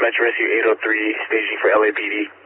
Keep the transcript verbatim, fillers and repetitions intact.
Metro Rescue eight oh three, staging for L A P D.